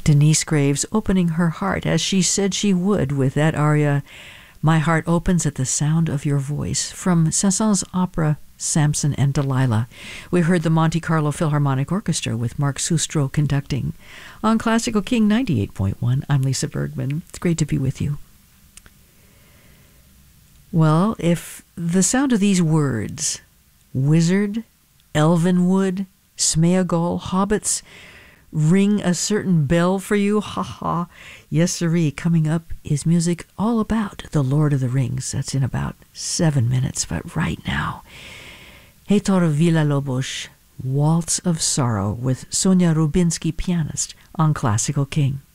Denise Graves opening her heart as she said she would with that aria, My Heart Opens at the Sound of Your Voice, from Saint-Saëns' opera Samson and Delilah. We heard the Monte Carlo Philharmonic Orchestra with Mark Sustro conducting. On Classical King 98.1, I'm Lisa Bergman. It's great to be with you. Well, if the sound of these words, wizard, elvenwood, Smeagol, hobbits, ring a certain bell for you, ha. Yes, sirree. Coming up is music all about the Lord of the Rings. That's in about 7 minutes, but right now, Heitor Villa-Lobos, Waltz of Sorrow with Sonia Rubinsky, pianist, on Classical King.